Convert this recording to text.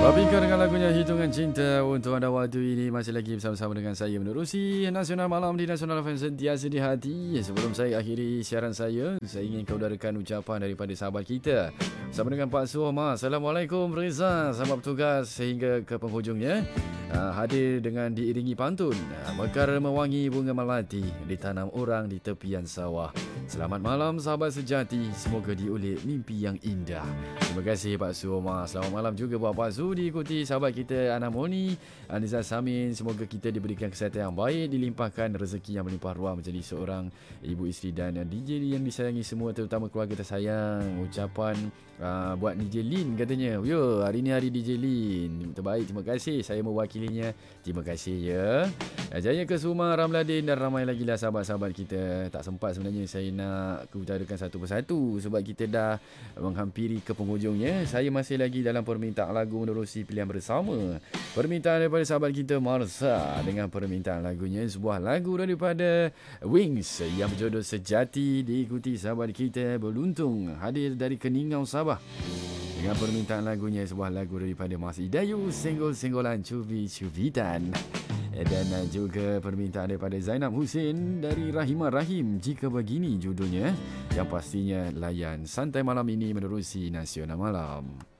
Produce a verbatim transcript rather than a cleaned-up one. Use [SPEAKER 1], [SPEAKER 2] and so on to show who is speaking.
[SPEAKER 1] Papika dengan lagunya Hitungan Cinta untuk anda waktu ini. Masih lagi bersama-sama dengan saya menerusi Nasional Malam di Nasional F M sentiasa di hati. Sebelum saya akhiri siaran saya, saya ingin kau udarakan ucapan daripada sahabat kita bersama dengan Pak Suhma. Assalamualaikum Reza, sahabat bertugas sehingga ke penghujungnya. Uh, hadir dengan diiringi pantun uh, mekar mewangi bunga melati ditanam orang di tepian sawah. Selamat malam sahabat sejati, semoga diulik mimpi yang indah. Terima kasih Pak Su Omar. Selamat malam juga buat Pak Su, diikuti sahabat kita Ana Moni, Anizal Samin. Semoga kita diberikan kesihatan yang baik, dilimpahkan rezeki yang melimpah ruah menjadi seorang ibu isteri dan D J yang disayangi semua, terutama keluarga tersayang. Ucapan uh, buat D J Lin katanya. Yo, hari ni hari D J Lin terbaik, terima kasih. Saya mewakilinya. Terima kasih ya. Jaya Kesuma, Ramladin dan ramai lagi lah sahabat-sahabat kita. Tak sempat sebenarnya saya nak utarakan satu persatu sebab kita dah menghampiri ke penghujungnya. Saya masih lagi dalam permintaan lagu menerusi pilihan bersama. Permintaan daripada sahabat kita Marsa dengan permintaan lagunya sebuah lagu daripada Wings yang berjodoh Sejati, diikuti sahabat kita Beruntung hadir dari Keningau, Sabah dengan permintaan lagunya sebuah lagu daripada Mas Idayu, Senggol-Senggolan Cubi-Cubitan. Dan juga permintaan daripada Zainab Husin dari Rahimah Rahim, Jika Begini judulnya, yang pastinya layan santai malam ini menerusi Nasional Malam.